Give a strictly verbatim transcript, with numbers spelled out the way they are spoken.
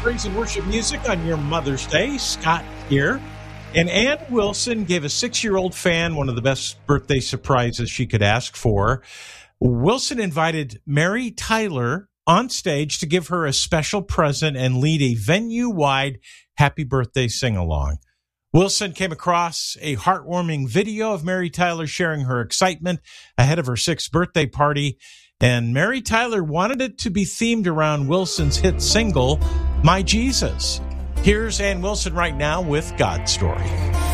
praise and worship music on your Mother's Day. Scott here. And Ann Wilson gave a six-year-old fan one of the best birthday surprises she could ask for. Wilson invited Mary Tyler on stage to give her a special present and lead a venue-wide happy birthday sing-along. Wilson came across a heartwarming video of Mary Tyler sharing her excitement ahead of her sixth birthday party, and Mary Tyler wanted it to be themed around Wilson's hit single, My Jesus. Here's Ann Wilson right now with God's Story.